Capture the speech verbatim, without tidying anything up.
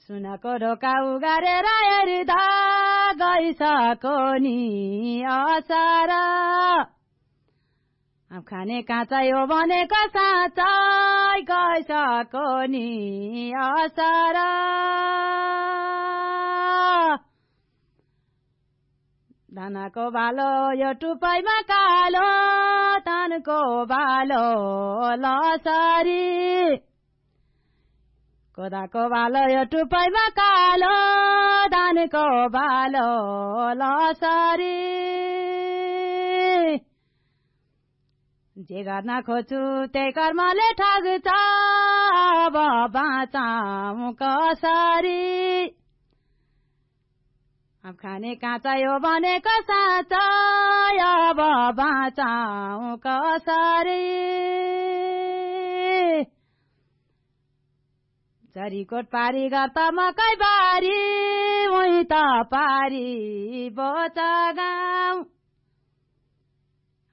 सुनको ढोका उगारेर हेर्दा गइसको नि असार अब खाने काँचै हो भनेको साँच्चै गइसको नि असार धानको बालो यो टुपाइमा कालो धानको बालो लसरी कोदाको बालो यो टुपाइमा कालो धानको बालो लसरी जे गर्न खोज्छु त्यही कर्मले ठग्छ अब बाँचाउ कसरी अब खाने काँचै हो भनेको साँच्चै अब बाँचाउ कसरी चरीकोट पारी गर्दा मकै बारी उही त पारी बोचा गाउँ